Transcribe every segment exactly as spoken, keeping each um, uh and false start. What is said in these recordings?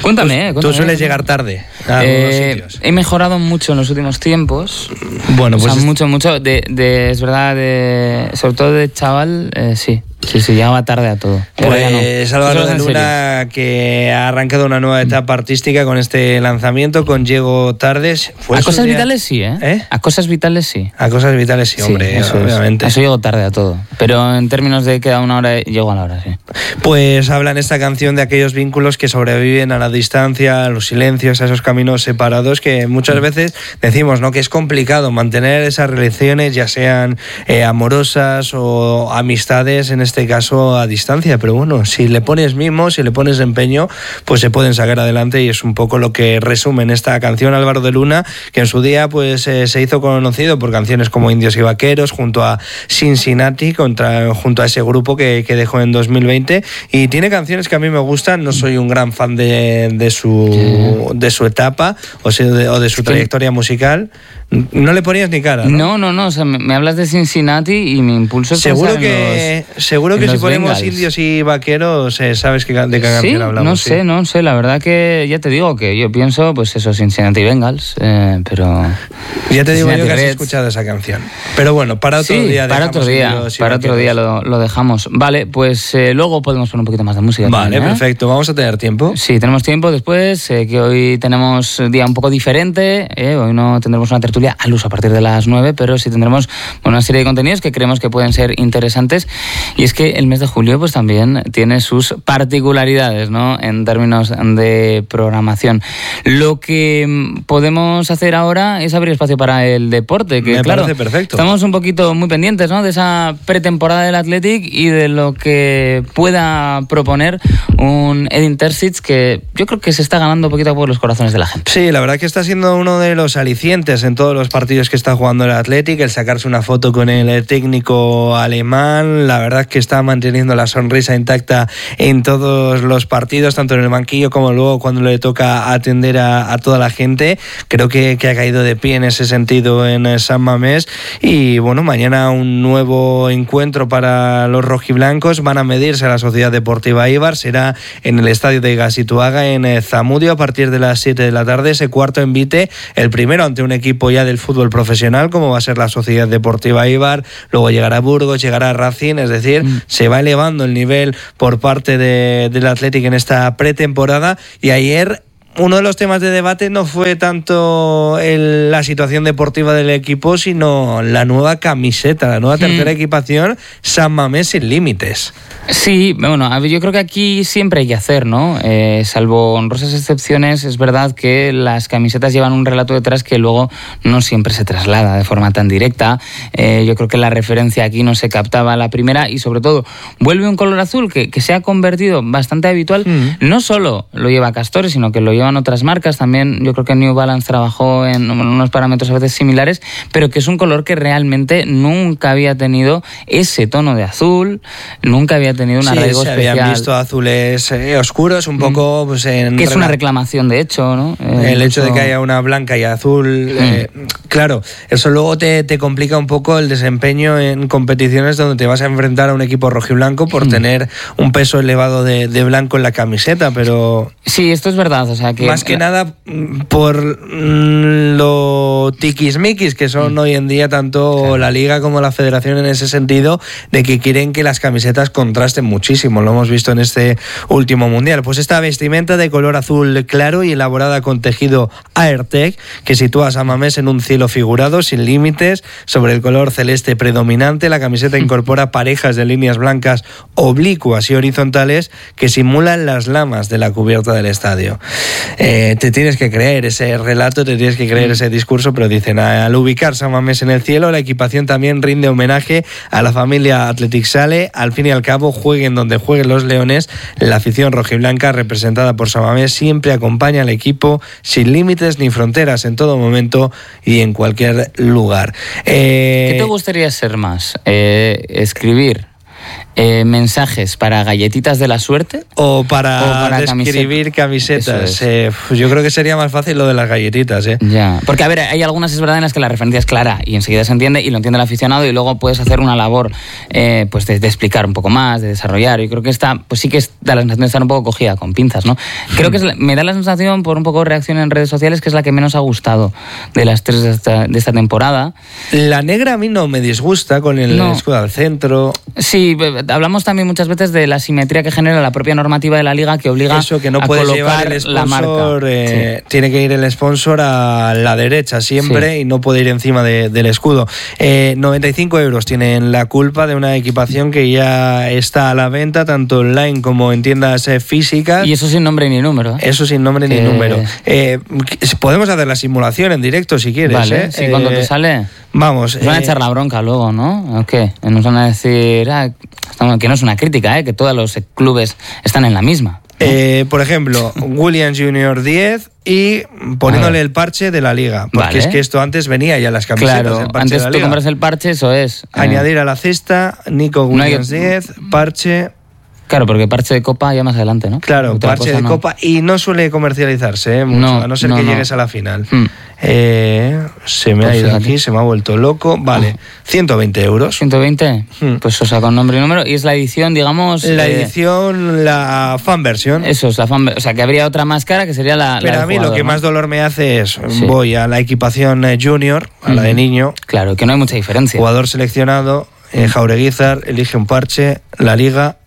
Cuéntame, Tú, cuéntame. tú sueles llegar tarde a eh, algunos sitios. He mejorado mucho en los últimos tiempos. Bueno, pues o sea, es... mucho, mucho. De, de, es verdad, de, sobre todo de chaval, eh, sí. Sí, sí, llegaba tarde a todo. Pues no. Álvaro de Luna, que ha arrancado una nueva etapa artística con este lanzamiento, con Llego Tardes. A cosas día... vitales sí, ¿eh? ¿eh? A cosas vitales sí. A cosas vitales sí, hombre, sí, eso obviamente. Es. Eso llego tarde a todo. Pero en términos de queda una hora, llego a la hora, sí. Pues habla en esta canción de aquellos vínculos que sobreviven a la distancia, a los silencios, a esos caminos separados, que muchas veces decimos, ¿no?, que es complicado mantener esas relaciones, ya sean eh, amorosas o amistades, en este caso a distancia, pero bueno, si le pones mimo, si le pones empeño, pues se pueden sacar adelante, y es un poco lo que resume en esta canción Álvaro de Luna, que en su día pues eh, se hizo conocido por canciones como Indios y Vaqueros, junto a Cincinnati, contra, junto a ese grupo que, que dejó en dos mil veinte, y tiene canciones que a mí me gustan. No soy un gran fan de, de, su, de su etapa o, sea, de, o de su trayectoria musical. No le ponías ni cara, ¿no? No, no, no. O sea, me, me hablas de Cincinnati y mi impulso es seguro pensar que en los, seguro que si ponemos Bengals. Indios y Vaqueros, eh, sabes que, de qué sí, canción hablamos. No sí, sé, no sé. La verdad que ya te digo que yo pienso, pues eso, Cincinnati Bengals, eh, pero ya te digo Cincinnati yo que has Reds. escuchado esa canción. Pero bueno, para otro sí, día. Para otro día. Para otro día lo, lo dejamos. Vale, pues eh, luego podemos poner un poquito más de música. Vale, también, ¿eh? perfecto. Vamos a tener tiempo. Sí, tenemos tiempo después, eh, que hoy tenemos un día un poco diferente. Eh, hoy no tendremos una tertulia al uso a partir de las nueve, pero sí tendremos una serie de contenidos que creemos que pueden ser interesantes. Y es que el mes de julio pues también tiene sus particularidades, ¿no?, en términos de programación. Lo que podemos hacer ahora es abrir espacio para el deporte, que Me claro, parece perfecto. Estamos un poquito muy pendientes, ¿no?, de esa pretemporada del Athletic y de lo que pueda proponer un Edin Terzic, que yo creo que se está ganando un poquito por los corazones de la gente. Sí, la verdad que está siendo uno de los alicientes en todos los partidos que está jugando el Athletic, el sacarse una foto con el técnico alemán. La verdad que está manteniendo la sonrisa intacta en todos los partidos, tanto en el banquillo como luego cuando le toca atender a, a toda la gente. Creo que, que ha caído de pie en ese sentido en San Mamés. Y bueno, mañana un nuevo encuentro para los rojiblancos. Van a medirse a la Sociedad Deportiva Eibar. Será en el estadio de Gazituaga, en Zamudio, a partir de las siete de la tarde. Ese cuarto envite, el primero ante un equipo ya del fútbol profesional, como va a ser la Sociedad Deportiva Eibar. Luego llegará Burgos, llegará Racing. Es decir, mm. se va elevando el nivel por parte de, del Athletic en esta pretemporada. Y ayer uno de los temas de debate no fue tanto el, la situación deportiva del equipo, sino la nueva camiseta, la nueva tercera mm. equipación, San Mamés sin límites. Sí, bueno, yo creo que aquí siempre hay que hacer, ¿no? Eh, salvo honrosas excepciones, es verdad que las camisetas llevan un relato detrás que luego no siempre se traslada de forma tan directa. Eh, yo creo que la referencia aquí no se captaba a la primera y sobre todo vuelve un color azul que, que se ha convertido bastante habitual. Mm. No solo lo lleva Castore, sino que lo llevan otras marcas. También yo creo que New Balance trabajó en unos parámetros a veces similares, pero que es un color que realmente nunca había tenido ese tono de azul, nunca había tenido un arraigo sí, se especial. Habían visto azules eh, oscuros, un poco... Mm. Pues, en que es una reclamación, de hecho, ¿no? Eh, el hecho de que haya una blanca y azul... Mm. Eh, claro, eso luego te, te complica un poco el desempeño en competiciones donde te vas a enfrentar a un equipo rojiblanco por mm. tener un peso elevado de, de blanco en la camiseta, pero... Sí, esto es verdad, o sea que... Más que nada por mm, lo tiquismiquis que son mm. hoy en día tanto claro. la Liga como la Federación en ese sentido, de que quieren que las camisetas contrasten muchísimo. Lo hemos visto en este último Mundial. Pues esta vestimenta de color azul claro y elaborada con tejido Aertec, que sitúa a San Mamés en un cielo figurado, sin límites, sobre el color celeste predominante. La camiseta incorpora parejas de líneas blancas oblicuas y horizontales que simulan las lamas de la cubierta del estadio. Eh, te tienes que creer ese relato, te tienes que creer ese discurso, pero dicen, al ubicar San Mamés en el cielo, la equipación también rinde homenaje a la familia Athletic Sale. Al fin y al cabo, jueguen donde jueguen los leones, la afición rojiblanca representada por San Mamés siempre acompaña al equipo sin límites ni fronteras, en todo momento y en cualquier lugar. Eh... ¿Qué te gustaría ser más? Eh, ¿Escribir eh, mensajes para galletitas de la suerte o para, o para describir camisetas. Es. Eh, yo creo que sería más fácil lo de las galletitas. ¿eh? Ya, porque a ver, hay algunas es verdad en las que la referencia es clara y enseguida se entiende y lo entiende el aficionado y luego puedes hacer una labor eh, pues de, de explicar un poco más, de desarrollar. Yo creo que esta, pues sí que es, da la sensación de estar un poco cogida con pinzas, ¿no? Creo que es, me da la sensación por un poco de reacción en redes sociales que es la que menos ha gustado de las tres de esta, de esta temporada. La negra a mí no me disgusta con el no. escudo al centro. Sí, hablamos también muchas veces de la simetría que genera la propia normativa de la liga que obliga Eso, que no a puedes colocar llevar el sponsor, la marca. Eh, sí. Tiene que ir el sponsor a la derecha siempre sí. y no puede ir encima de, del escudo. Eh, noventa y cinco euros tienen la culpa de una equipación que ya está a la venta tanto online como en tiendas eh, físicas. Y eso sin nombre ni número. ¿eh? Eso sin nombre que... ni número. Eh, podemos hacer la simulación en directo si quieres. Vale, ¿eh? sí, eh, cuando te sale. Vamos. Nos van a echar la bronca luego, ¿no? ¿O qué? Nos van a decir ah, que no es una crítica, ¿eh? Que todos los clubes están en la misma. ¿no? Eh, por ejemplo, Williams Junior diez y poniéndole el parche de la liga. Porque vale. es que esto antes venía ya las camisetas. Claro, el parche antes de la tú liga. compras el parche, eso es. Añadir eh. a la cesta, Nico Williams no que... diez, parche... Claro, porque parche de copa ya más adelante, ¿no? Claro, Otra parche de no. copa y no suele comercializarse, ¿eh? Mucho, no, a no ser no, que no. llegues a la final. Hmm. Eh, se me pues ha ido fíjate. aquí, se me ha vuelto loco. Vale, oh. ciento veinte euros. ¿ciento veinte? Hmm. Pues o sea, con nombre y número. Y es la edición, digamos... La eh, edición, la fan versión. Eso es, la fan O sea, que habría otra más cara que sería la Pero la a mí jugador, lo que ¿no? más dolor me hace es, sí. voy a la equipación junior, a la de niño. Claro, que no hay mucha diferencia. Jugador seleccionado, eh, Jaureguizar, elige un parche, la liga...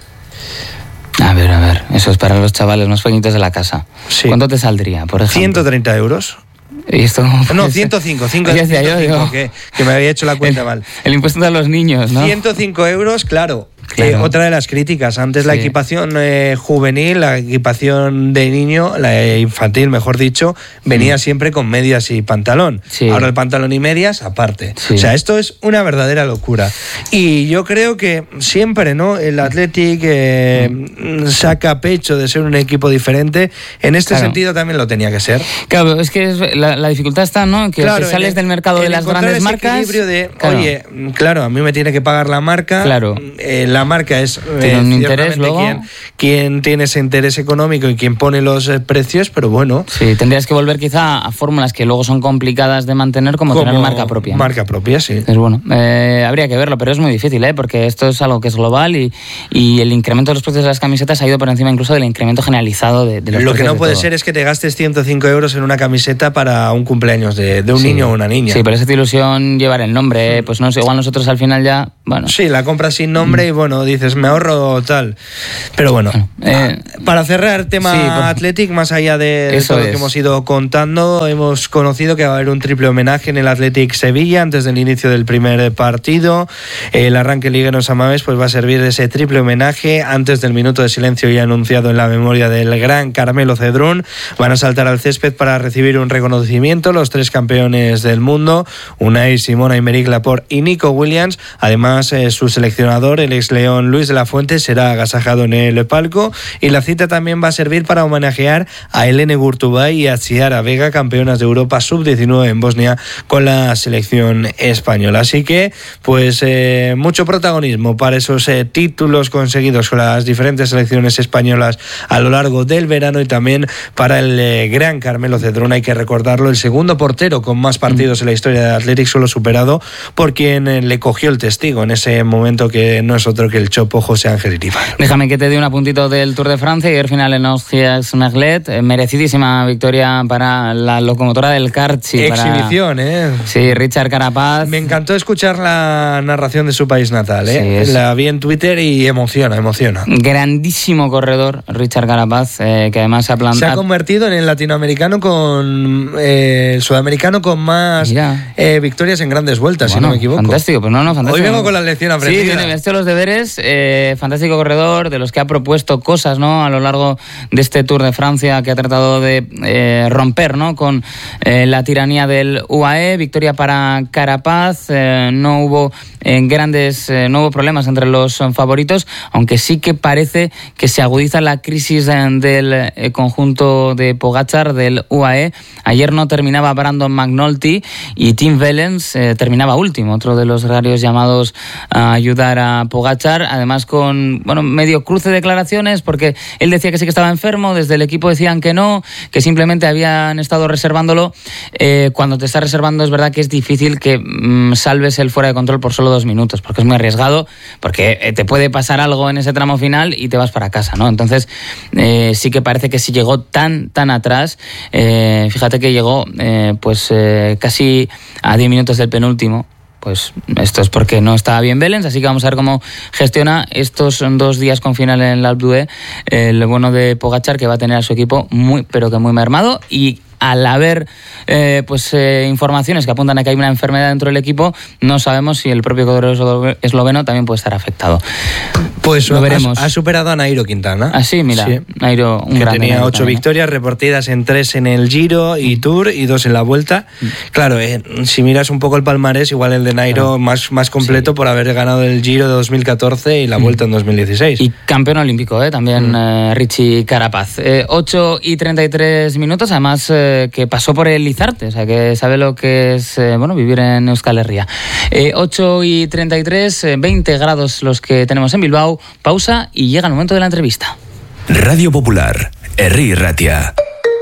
A ver, a ver, eso es para los chavales más pequeñitos de la casa. Sí. ¿Cuánto te saldría, por ejemplo? ciento treinta euros. ¿Y esto cómo puede No, ser? ciento cinco, cinco, Ya decía yo, ciento cinco, digo, que, que me había hecho la cuenta el, mal. El impuesto de los niños, ¿no? ciento cinco euros, claro. Claro. Eh, otra de las críticas, antes sí. la equipación eh, juvenil, la equipación de niño, la eh, infantil, mejor dicho, venía mm. siempre con medias y pantalón. Sí. Ahora el pantalón y medias aparte. Sí. O sea, esto es una verdadera locura. Y yo creo que siempre, ¿no? El Athletic eh, mm. saca pecho de ser un equipo diferente. En este claro. sentido también lo tenía que ser. Claro, es que es, la, la dificultad está, ¿no? Que claro, si sales el, del mercado de las grandes ese marcas... equilibrio de, claro. oye, claro, a mí me tiene que pagar la marca. Claro. Eh, la marca es tiene un interés luego quien, quien tiene ese interés económico y quien pone los eh, precios, pero bueno. Sí, tendrías que volver quizá a fórmulas que luego son complicadas de mantener, como, como tener marca propia. ¿no? Marca propia, sí. Es bueno, eh, habría que verlo, pero es muy difícil, ¿eh? Porque esto es algo que es global y, y el incremento de los precios de las camisetas ha ido por encima incluso del incremento generalizado de, de los Lo precios. que no de puede todo. ser es que te gastes ciento cinco euros en una camiseta para un cumpleaños de, de un sí. niño o una niña. Sí, pero esa ilusión llevar el nombre, ¿eh? Pues no sé, igual nosotros al final ya, bueno. Sí, la compras sin nombre y bueno, dices, me ahorro tal. Pero bueno, eh, para cerrar tema sí, por... Athletic, más allá de, de todo lo que hemos ido contando, hemos conocido que va a haber un triple homenaje en el Athletic Sevilla antes del inicio del primer partido. El arranque liguero en Samamés pues va a servir de ese triple homenaje antes del minuto de silencio ya anunciado en la memoria del gran Carmelo Cedrún. Van a saltar al césped para recibir un reconocimiento los tres campeones del mundo, Unai Simón, Aymeric Laporte y Nico Williams. Además, eh, su seleccionador, el ex León Luis de la Fuente, será agasajado en el palco y la cita también va a servir para homenajear a Elene Gurtubay y a Chiara Vega, campeonas de Europa sub diecinueve en Bosnia con la selección española. Así que, pues, eh, mucho protagonismo para esos eh, títulos conseguidos con las diferentes selecciones españolas a lo largo del verano y también para el eh, gran Carmelo Cedrún, hay que recordarlo, el segundo portero con más partidos en la historia de Athletic, solo superado por quien eh, le cogió el testigo en ese momento, que no es otro que el chopo José Ángel Iribar. Déjame que te dé un apuntito del Tour de Francia y el final en Augias Merlet. Eh, merecidísima victoria para la locomotora del kart. Sí, exhibición, para... ¿eh? Sí, Richard Carapaz. Me encantó escuchar la narración de su país natal, ¿eh? Sí, es... La vi en Twitter y emociona, emociona. Grandísimo corredor, Richard Carapaz, eh, que además se ha plantado. Se ha convertido en el latinoamericano con. Eh, el sudamericano con más eh, victorias en grandes vueltas, bueno, si no me equivoco. Fantástico, pues no, no, fantástico. Hoy vengo con la lección aprendida. Sí, tiene, me he hecho los deberes. Eh, fantástico corredor, de los que ha propuesto cosas, ¿no? A lo largo de este Tour de Francia, que ha tratado de eh, romper, ¿no? Con eh, la tiranía del U A E. Victoria para Carapaz. Eh, no hubo eh, grandes, eh, no hubo problemas entre los favoritos, aunque sí que parece que se agudiza la crisis eh, del eh, conjunto de Pogačar, del U A E. Ayer no terminaba Brandon McNulty y Tim Wellens eh, terminaba último, otro de los rarios llamados a ayudar a Pogačar, además con, bueno, medio cruce de declaraciones, porque él decía que sí que estaba enfermo, desde el equipo decían que no, que simplemente habían estado reservándolo. Eh, cuando te estás reservando es verdad que es difícil que mmm, salves el fuera de control por solo dos minutos, porque es muy arriesgado, porque eh, te puede pasar algo en ese tramo final y te vas para casa, ¿no? Entonces eh, sí que parece que si llegó tan, tan atrás, eh, fíjate que llegó eh, pues eh, casi a diez minutos del penúltimo. Pues esto es porque no estaba bien Belens, así que vamos a ver cómo gestiona estos dos días con final en el Alpe d'Huez, el bueno de Pogačar, que va a tener a su equipo muy, pero que muy mermado. Y al haber eh, pues eh, informaciones que apuntan a que hay una enfermedad dentro del equipo, no sabemos si el propio corredor esloveno también puede estar afectado. Pues lo veremos. Ha, ha superado a Nairo Quintana. Ah, sí, mira, sí. Nairo, un que grande. Tenía Nairo ocho también, victorias ¿eh? repartidas en tres en el Giro y Tour y dos en la Vuelta. Mm. Claro, eh, si miras un poco el palmarés, igual el de Nairo claro. más, más completo sí. por haber ganado el Giro de dos mil catorce y la Vuelta mm. en dos mil dieciséis. Y campeón olímpico, ¿eh? también mm. eh, Richie Carapaz. Eh, ocho y treinta y tres minutos, además eh, que pasó por el Lizarte, o sea que sabe lo que es eh, bueno vivir en Euskal Herria. Eh, ocho y treinta y tres, eh, veinte grados los que tenemos en Bilbao. Pausa y llega el momento de la entrevista. Radio Popular, Herri Ratia.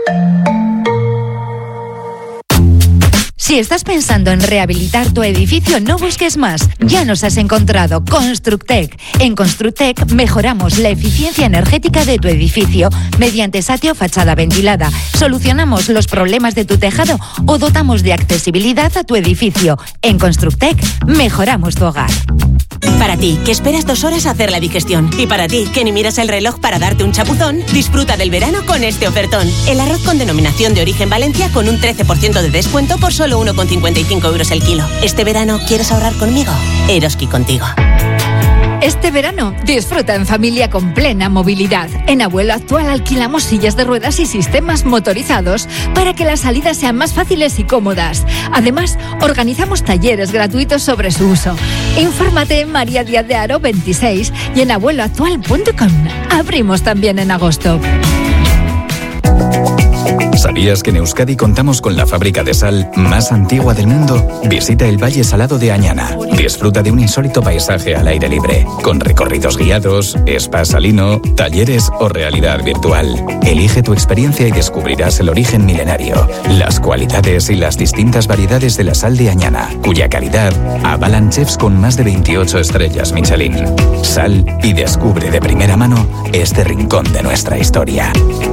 Si estás pensando en rehabilitar tu edificio, no busques más. Ya nos has encontrado. Constructec. En Constructec mejoramos la eficiencia energética de tu edificio mediante satio fachada ventilada. Solucionamos los problemas de tu tejado o dotamos de accesibilidad a tu edificio. En Constructec mejoramos tu hogar. Para ti, que esperas dos horas a hacer la digestión. Y para ti, que ni miras el reloj para darte un chapuzón, disfruta del verano con este ofertón. El arroz con denominación de origen Valencia con un trece por ciento de descuento por solo uno con cincuenta y cinco euros el kilo. ¿Este verano quieres ahorrar conmigo? Eroski contigo. Este verano, disfruta en familia con plena movilidad. En Abuelo Actual alquilamos sillas de ruedas y sistemas motorizados para que las salidas sean más fáciles y cómodas. Además, organizamos talleres gratuitos sobre su uso. Infórmate en María Díaz de Haro veintiséis y en abuelo actual punto com. Abrimos también en agosto. ¿Sabías que en Euskadi contamos con la fábrica de sal más antigua del mundo? Visita el Valle Salado de Añana. Disfruta de un insólito paisaje al aire libre, con recorridos guiados, spa salino, talleres o realidad virtual. Elige tu experiencia y descubrirás el origen milenario, las cualidades y las distintas variedades de la sal de Añana, cuya calidad avalan chefs con más de veintiocho estrellas Michelin. Sal y descubre de primera mano este rincón de nuestra historia.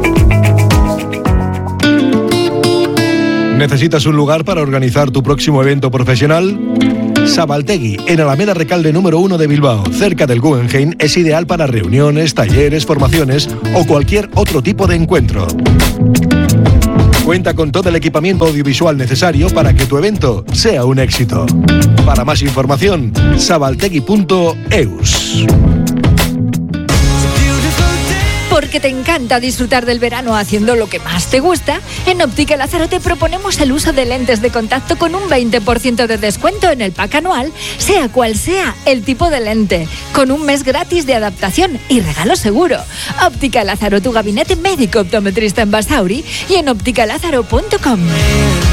¿Necesitas un lugar para organizar tu próximo evento profesional? Sabaltegui, en Alameda Recalde número uno de Bilbao, cerca del Guggenheim, es ideal para reuniones, talleres, formaciones o cualquier otro tipo de encuentro. Cuenta con todo el equipamiento audiovisual necesario para que tu evento sea un éxito. Para más información, sabaltegui punto eus. Porque te encanta disfrutar del verano haciendo lo que más te gusta, en Óptica Lázaro te proponemos el uso de lentes de contacto con un veinte por ciento de descuento en el pack anual, sea cual sea el tipo de lente, con un mes gratis de adaptación y regalo seguro. Óptica Lázaro, tu gabinete médico optometrista en Basauri y en óptica lázaro punto com.